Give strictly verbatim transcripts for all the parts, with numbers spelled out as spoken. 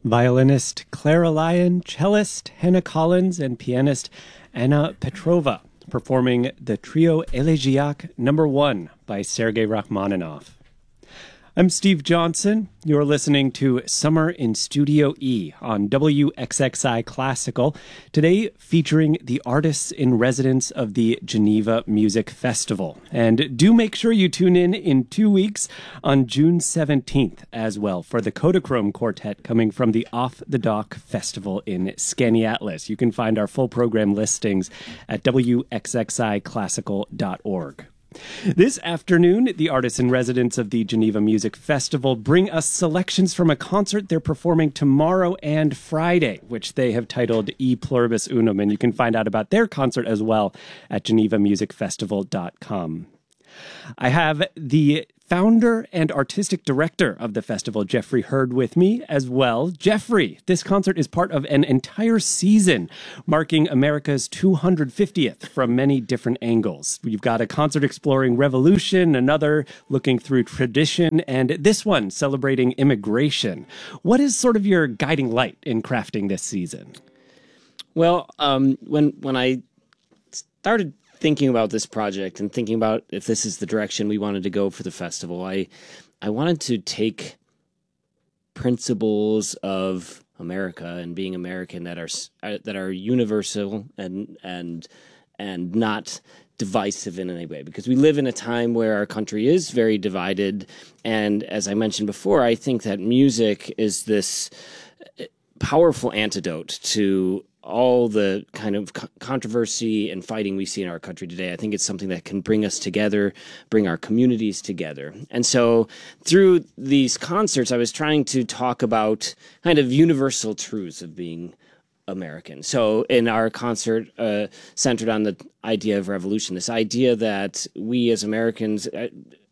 Violinist Clara Lyon, cellist Hannah Collins, and pianist Anna Petrova, performing the Trio Elegiac Number One by Sergei Rachmaninoff. I'm Steve Johnson. You're listening to Summer in Studio E on W X X I Classical, today featuring the artists in residence of the Geneva Music Festival. And do make sure you tune in in two weeks on June seventeenth as well for the Kodachrome Quartet coming from the Off the Dock Festival in Skaneateles. You can find our full program listings at W X X I classical dot org. This afternoon, the artists in residence of the Geneva Music Festival bring us selections from a concert they're performing tomorrow and Friday, which they have titled E Pluribus Unum, and you can find out about their concert as well at geneva music festival dot com. I have the founder and artistic director of the festival, Jeffrey Hurd, with me as well. Jeffrey, this concert is part of an entire season marking America's two hundred fiftieth from many different angles. You've got a concert exploring revolution, another looking through tradition, and this one celebrating immigration. What is sort of your guiding light in crafting this season? Well, um, when when I started thinking about this project and thinking about if this is the direction we wanted to go for the festival, I I wanted to take principles of America and being American that are that are universal and and and not divisive in any way, because we live in a time where our country is very divided. And as I mentioned before, I think that music is this powerful antidote to all the kind of controversy and fighting we see in our country today. I think it's something that can bring us together, bring our communities together. And so through these concerts, I was trying to talk about kind of universal truths of being American. So in our concert uh, centered on the idea of revolution, this idea that we as Americans uh,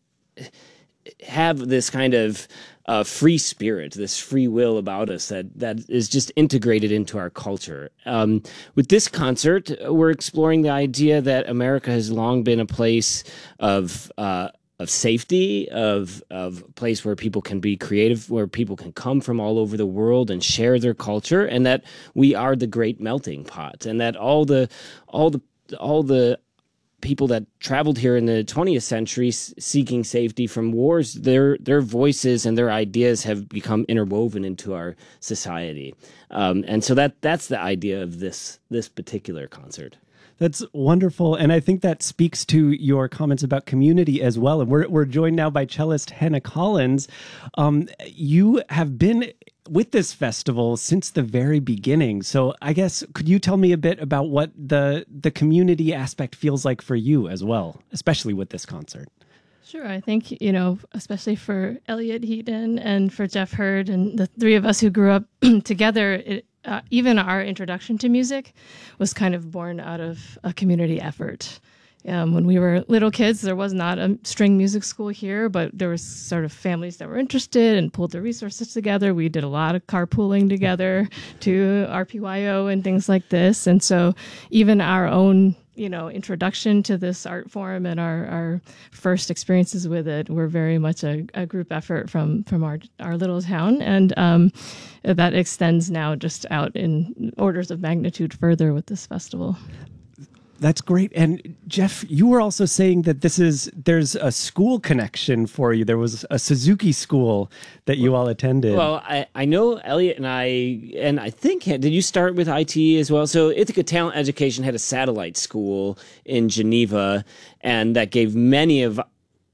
have this kind of uh, free spirit, this free will about us that that is just integrated into our culture. Um, with this concert, we're exploring the idea that America has long been a place of uh, of safety, of of a place where people can be creative, where people can come from all over the world and share their culture, and that we are the great melting pot, and that all the all the all the people that traveled here in the twentieth century seeking safety from wars, their their voices and their ideas have become interwoven into our society. Um, and so that that's the idea of this this particular concert. That's wonderful. And I think that speaks to your comments about community as well. And we're, we're joined now by cellist Hannah Collins. Um, you have been with this festival since the very beginning. So I guess, could you tell me a bit about what the the community aspect feels like for you as well, especially with this concert? Sure. I think, you know, especially for Elliot Heaton and for Jeff Hurd and the three of us who grew up together, it, uh, even our introduction to music was kind of born out of a community effort. Um, when we were little kids, there was not a string music school here, but there was sort of families that were interested and pulled their resources together. We did a lot of carpooling together to R P Y O and things like this. And so even our own, you know, introduction to this art form and our, our first experiences with it were very much a, a group effort from, from our, our little town. And um, that extends now just out in orders of magnitude further with this festival. That's great. And Jeff, you were also saying that this is, there's a school connection for you. There was a Suzuki school that you all attended. Well, I, I know Elliot and I, and I think, did you start with I T as well? So Ithaca Talent Education had a satellite school in Geneva, and that gave many of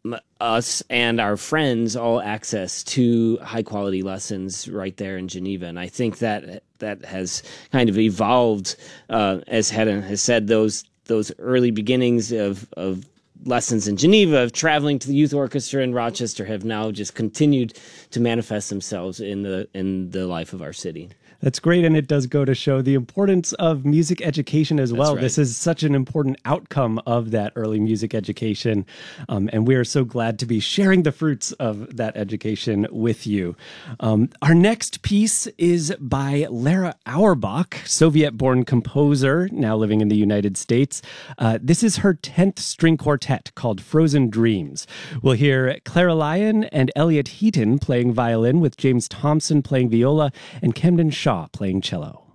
us and our friends all access to high quality lessons right there in Geneva. And I think that that has kind of evolved, uh, as Hedda has said, those those early beginnings of, of lessons in Geneva, of traveling to the youth orchestra in Rochester, have now just continued to manifest themselves in the in the life of our city. That's great, and it does go to show the importance of music education as well. Right. This is such an important outcome of that early music education, um, and we are so glad to be sharing the fruits of that education with you. Um, our next piece is by Lara Auerbach, Soviet-born composer, now living in the United States. Uh, this is her tenth string quartet quintet called Frozen Dreams. We'll hear Clara Lyon and Elliot Heaton playing violin with James Thompson playing viola and Camden Shaw playing cello.